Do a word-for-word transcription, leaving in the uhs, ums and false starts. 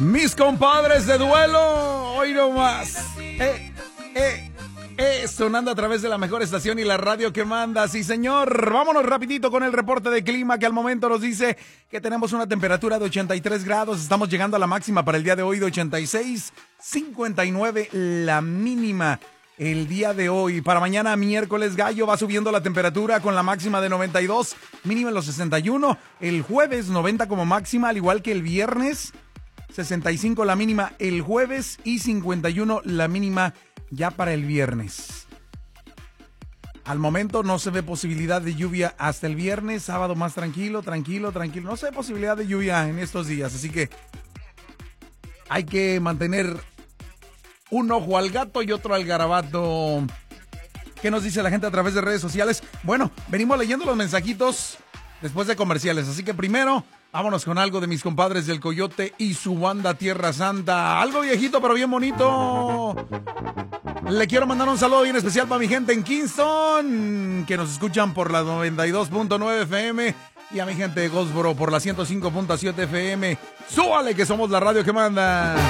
Mis compadres de duelo, hoy nomás. Eh, eh, eh, sonando a través de la mejor estación y la radio que manda. Sí, señor. Vámonos rapidito con el reporte de clima que al momento nos dice que tenemos una temperatura de ochenta y tres grados. Estamos llegando a la máxima para el día de hoy de ochenta y seis, cincuenta y nueve la mínima. El día de hoy, para mañana miércoles gallo, va subiendo la temperatura con la máxima de noventa y dos, mínima en los sesenta y uno. El jueves noventa como máxima, al igual que el viernes. sesenta y cinco la mínima el jueves y cincuenta y uno la mínima ya para el viernes. Al momento no se ve posibilidad de lluvia hasta el viernes, sábado más tranquilo, tranquilo, tranquilo. No se ve posibilidad de lluvia en estos días, así que hay que mantener un ojo al gato y otro al garabato. ¿Qué nos dice la gente a través de redes sociales? Bueno, venimos leyendo los mensajitos después de comerciales, así que primero vámonos con algo de mis compadres del Coyote y su banda Tierra Santa. Algo viejito pero bien bonito. Le quiero mandar un saludo bien especial para mi gente en Kingston, que nos escuchan por la noventa y dos punto nueve F M, y a mi gente de Goldsboro por la ciento cinco punto siete F M. ¡Súbale que somos la radio que manda!